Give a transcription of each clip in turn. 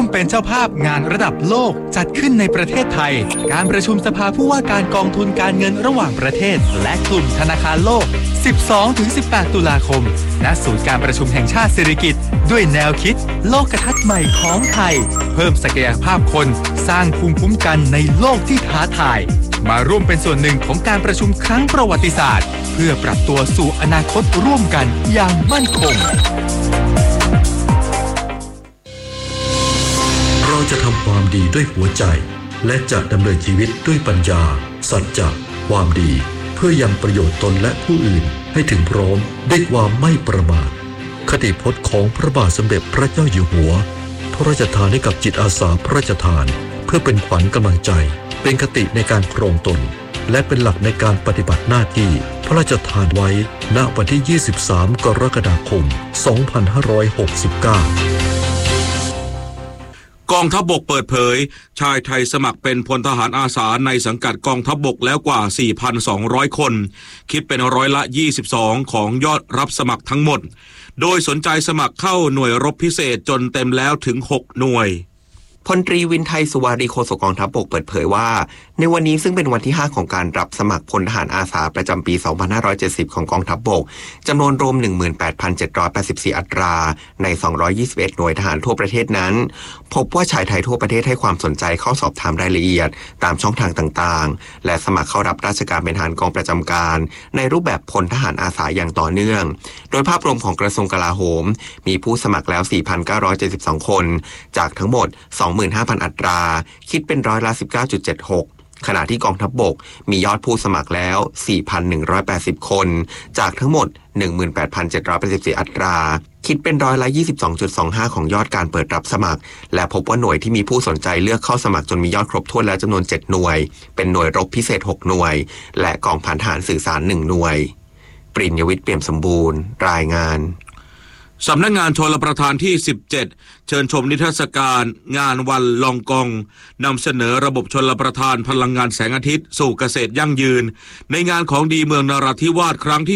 เป็นเจ้าภาพงานระดับโลกจัดขึ้นในประเทศไทยการประชุมสภาผู้ว่าการกองทุนการเงินระหว่างประเทศและกลุ่มธนาคารโลก 12-18 ตุลาคมณศูนย์การประชุมแห่งชาติสิริกิติ์ด้วยแนวคิดโลกทัศน์ใหม่ของไทยเพิ่มศักยภาพคนสร้างภูมิคุ้มกันในโลกที่ท้าทายมาร่วมเป็นส่วนหนึ่งของการประชุมครั้งประวัติศาสตร์เพื่อปรับตัวสู่อนาคตร่วมกันอย่างมั่นคงเราจะทำความดีด้วยหัวใจและจะดำเนินชีวิตด้วยปัญญาสัจจะความดีเพื่อยังประโยชน์ตนและผู้อื่นให้ถึงพร้อมด้วยความไม่ประมาทคติพจน์ของพระบาทสมเด็จพระเจ้าอยู่หัวพระราชทานให้กับจิตอาสาพระราชทานเพื่อเป็นขวัญกำลังใจเป็นคติในการครองตนและเป็นหลักในการปฏิบัติหน้าที่พระราชทานไว้ณวันที่ 23 กรกฎาคม 2569 กองทัพบกเปิดเผยชายไทยสมัครเป็นพลทหารอาสาในสังกัดกองทัพบกแล้วกว่า 4,200 คนคิดเป็นร้อยละ 22 ของยอดรับสมัครทั้งหมดโดยสนใจสมัครเข้าหน่วยรบพิเศษจนเต็มแล้วถึง 6 หน่วยพลตรีวินไทยสุวารีโฆษกกองทัพบกเปิดเผยว่าในวันนี้ซึ่งเป็นวันที่ 5 ของการรับสมัครพลทหารอาสาประจำปี 2570 ของกองทัพบกจำนวนรวม 18,784 อัตราใน 221 หน่วยทหารทั่วประเทศนั้นพบว่าชายไทยทั่วประเทศให้ความสนใจเข้าสอบถามรายละเอียดตามช่องทางต่างๆและสมัครเข้ารับราชการเป็นทหารกองประจำการในรูปแบบพลทหารอาสาอย่างต่อเนื่องโดยภาพรวมของกระทรวงกลาโหมมีผู้สมัครแล้ว 4,972 คนจากทั้งหมด 25,000 อัตราคิดเป็นร้อยละ 19.76 ขณะที่กองทัพบกมียอดผู้สมัครแล้ว 4,180 คนจากทั้งหมด 18,784 อัตราคิดเป็นร้อยละ 22.25 ของยอดการเปิดรับสมัครและพบว่าหน่วยที่มีผู้สนใจเลือกเข้าสมัครจนมียอดครบถ้วนแล้วจำนวน 7 หน่วยเป็นหน่วยรบพิเศษ 6 หน่วยและกองพันทหารสื่อสาร 1 หน่วยปริญญวิทย์ เปี่ยมสมบูรณ์รายงานสำนักงานชลประทานที่ 17 เชิญชมนิทรรศการงานวันลองกองนำเสนอระบบชลประทานพลังงานแสงอาทิตย์สู่เกษตรยั่งยืนในงานของดีเมืองนราธิวาสครั้งที่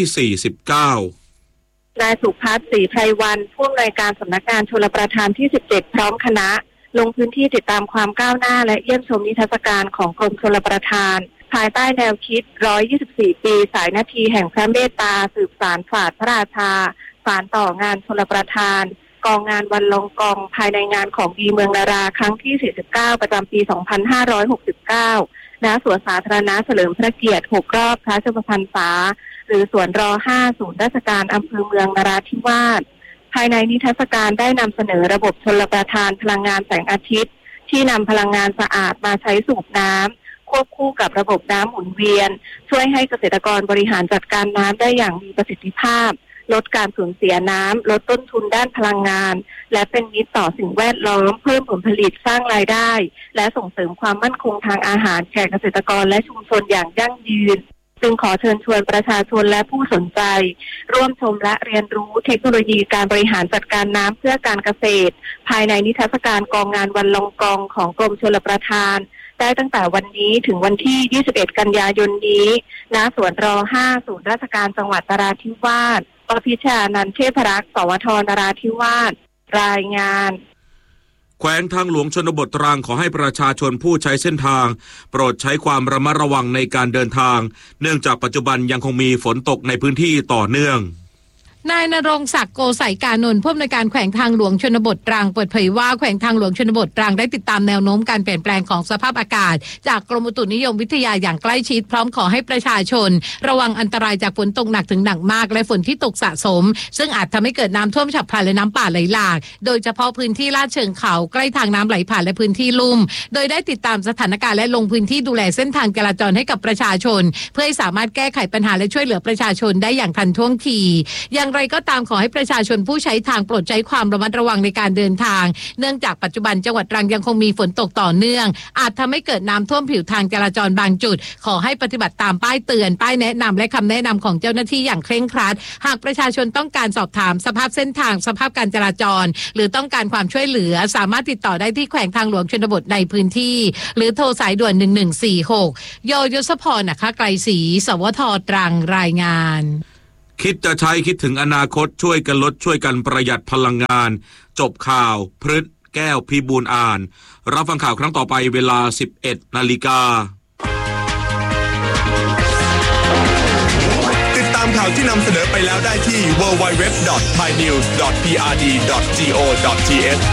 49 นายสุพัฒน์ศรีไพรวันผู้อำนวยการสำนักงานชลประทานที่ 17 พร้อมคณะลงพื้นที่ติดตามความก้าวหน้าและเยี่ยมชมนิทรรศการของกรมชลประทานภายใต้แนวคิด124 ปีสายนาทีแห่งพระเมตตาสืบสานฝาดพระราชาสานต่องานชลประทานกองงานวันลองกองภายในงานของดีเมืองนาราครั้งที่ 49 ประจำปี 2569 ณ สวนสาธารณะเฉลิมพระเกียรติ 6 รอบพระชนมพรรษาหรือสวนร5 ศูนย์ราชการอำเภอเมืองนราธิวาสภายในนิทรรศการได้นำเสนอระบบชลประทานพลังงานแสงอาทิตย์ที่นำพลังงานสะอาดมาใช้สูบน้ำควบคู่กับระบบน้ำหมุนเวียนช่วยให้เกษตรกรบริหารจัดการน้ำได้อย่างมีประสิทธิภาพลดการสูญเสียน้ำลดต้นทุนด้านพลังงานและเป็นมิตรต่อสิ่งแวดล้อมเพิ่มผลผลิตสร้างรายได้และส่งเสริมความมั่นคงทางอาหารแก่เกษตรกรและชุมชนอย่างยั่งยืนจึงขอเชิญชวนประชาชนและผู้สนใจร่วมชมและเรียนรู้เทคโนโลยีการบริหารจัดการน้ำเพื่อการเกษตรภายในนิทรรศการกองงานวันลองกองของกรมชลประทานได้ตั้งแต่วันนี้ถึงวันที่ 21 กันยายนนี้ณ สวนร5 ศูนย์ราชการจังหวัดนราธิวาสปพิชานันท์เทพรักษ์ สวท นราธิวาสรายงานแขวงทางหลวงชนบทตรังขอให้ประชาชนผู้ใช้เส้นทางโปรดใช้ความระมัดระวังในการเดินทางเนื่องจากปัจจุบันยังคงมีฝนตกในพื้นที่ต่อเนื่องนายณรงค์ศักดิ์โกสัยกานนท์ผู้อำนวยการแขวงทางหลวงชนบทตรังเปิดเผยว่าแขวงทางหลวงชนบทตรังได้ติดตามแนวโน้มการเปลี่ยนแปลงของสภาพอากาศจากกรมอุตุนิยมวิทยาอย่างใกล้ชิดพร้อมขอให้ประชาชนระวังอันตรายจากฝนตกหนักถึงหนักมากและฝนที่ตกสะสมซึ่งอาจทำให้เกิดน้ำท่วมฉับพลันและน้ำป่าไหลหลากโดยเฉพาะพื้นที่ลาดเชิงเขาใกล้ทางน้ำไหลผ่านและพื้นที่ลุ่มโดยได้ติดตามสถานการณ์และลงพื้นที่ดูแลเส้นทางจราจรให้กับประชาชนเพื่อให้สามารถแก้ไขปัญหาและช่วยเหลือประชาชนได้อย่างทันท่วงทีอย่างไรก็ตามขอให้ประชาชนผู้ใช้ทางโปรดใช้ความระมัดระวังในการเดินทางเนื่องจากปัจจุบันจังหวัดตรังยังคงมีฝนตกต่อเนื่องอาจทำให้เกิดน้ำท่วมผิวทางจราจรบางจุดขอให้ปฏิบัติตามป้ายเตือนป้ายแนะนำและคำแนะนำของเจ้าหน้าที่อย่างเคร่งครัดหากประชาชนต้องการสอบถามสภาพเส้นทางสภาพการจราจรหรือต้องการความช่วยเหลือสามารถติดต่อได้ที่แขวงทางหลวงชนบทในพื้นที่หรือโทรสายด่วน1146ยศพรนะคะไกรศรีสวทตรังรายงานคิดจะใช้คิดถึงอนาคตช่วยกันลดช่วยกันประหยัดพลังงานจบข่าวพฤษแก้วพิบูลอ่านรับฟังข่าวครั้งต่อไปเวลา 11 นาฬิกาติดตามข่าวที่นำเสนอไปแล้วได้ที่ www.thainews.prd.go.th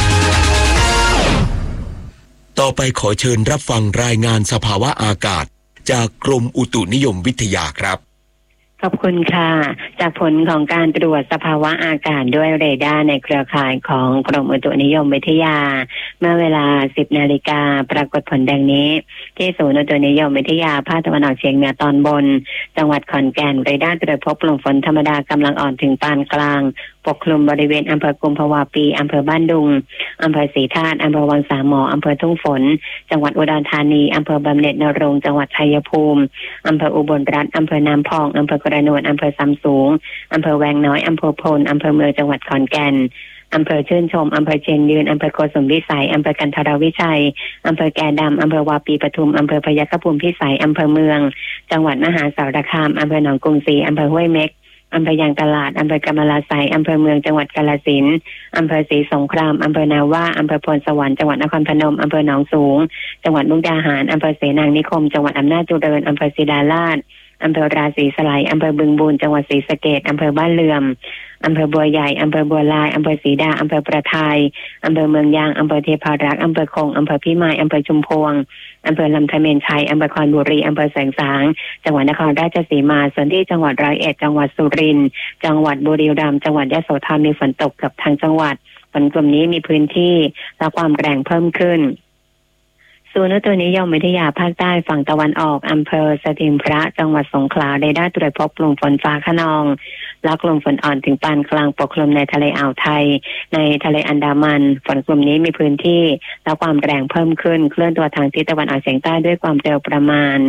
ต่อไปขอเชิญรับฟังรายงานสภาวะอากาศจากกรมอุตุนิยมวิทยาครับขอบคุณค่ะจากผลของการตรวจสภาวะอากาศด้วยเรดาร์ในเครือข่ายของกรมอุตุนิยมวิทยาเมื่อเวลา 10 นาฬิกาปรากฏผลดังนี้ที่ศูนย์อุตุนิยมวิทยาภาคตะวันออกเฉียงเหนือตอนบนจังหวัดขอนแก่นเรดาร์ตรวจพบกลุ่มฝนธรรมดากำลังอ่อนถึงปานกลางปกคลุมบริเวณอำเภอกุมภาวะปีอำเภอบ้านดุงอำเภอศรีธาตุอำเภอวังสามหมออำเภอทุ่งฝนจังหวัดอุดรธานีอำเภอบำเหน็จนรงค์จังหวัดชัยภูมิอำเภออุบลรัตน์อำเภอน้ำพองอำเภอกระโนนอำเภอซ้ำสูงอำเภอแวงน้อยอำเภอพลอำเภอเมืองจังหวัดขอนแก่นอำเภอชื่นชมอำเภอเชียงยืนอำเภอโกสุมพิสัยอำเภอกันทรวิชัยอำเภอแก่ดำอำเภอวาปีปทุมอำเภอพยัคฆภูมิพิสัยอำเภอเมืองจังหวัดมหาสารคามอำเภอหนองกรุงศรีอำเภอห้วยเม็กอำเภอยางตลาดอำเภอกำมะลาไสอำเภอเมืองจังหวัดกาฬสินธุ์อำเภอศรีสงครามอำเภอนาว่าอำเภอพลสวรรค์จังหวัดนครพนมอำเภอหนองสูงจังหวัดมุกดาหารอำเภอเสนางนิคมจังหวัดอำนาจเจริญอำเภอศิลาลาดอำเภอราศีสไลอำเภอบึงบูรจังหวัดศรีสะเกษอำเภอบ้านเลื่อมอำเภอบัวใหญ่อำเภอบัวลายอำเภอศรีดาอำเภอประทายอำเภอเมืองยางอำเภอเทพารักษ์อำเภอคงอำเภอพิมายอำเภอชุมพวงอำเภอลำธเมนชัยอำเภอคอนบุรีอำเภอแสงสางจังหวัดนครราชสีมาส่วนที่จังหวัดร้อยเอ็ดจังหวัดสุรินทร์จังหวัดบุรีรัมย์จังหวัดยโสธรมีฝนตกเกือบทั้งจังหวัดฝนกลุ่มนี้มีพื้นที่และความแรงเพิ่มขึ้นศูนย์อุตุนิยมวิทยาภาคใต้ฝั่งตะวันออกอำเภอสถิงพระจังหวัดสงขลาเรดาร์ตรวจพบกลุ่มฝนฟ้าคะนองและกลุ่มฝนอ่อนถึงปานกลางปกคลุมในทะเลอ่าวไทยในทะเลอันดามันฝนกลุ่มนี้มีพื้นที่และความแรงเพิ่มขึ้นเคลื่อนตัวทางทิศตะวันออกเฉียงใต้ด้วยความเร็วประมาณ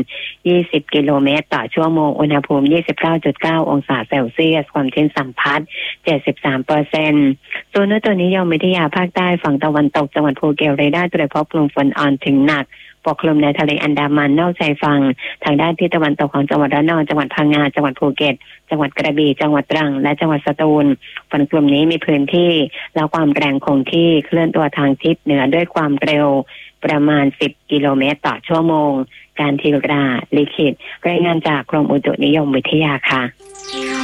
20 กิโลเมตรต่อชั่วโมงอุณหภูมิ 29.9 องศาเซลเซียสความชื้นสัมพัทธ์ 73% ศูนย์อุตุนิยมวิทยาภาคใต้ฝั่งตะวันตกจังหวัดภูเก็ตเรดาร์ตรวจพบกลุ่มฝนอ่อนถึงหนักปกคลุมในทะเลอันดามันนอกชายฝั่งทางด้านทิศตะวันตกของจังหวัดระนองจังหวัดพังงาจังหวัดภูเก็ตจังหวัดกระบี่จังหวัดตรังและจังหวัดสตูลฝนกลุ่มนี้มีพื้นที่และความแรงคงที่เคลื่อนตัวทางทิศเหนือด้วยความเร็วประมาณ10 กิโลเมตรต่อชั่วโมงการธีราลิขิตรายงานจากกรมอุตุนิยมวิทยาค่ะ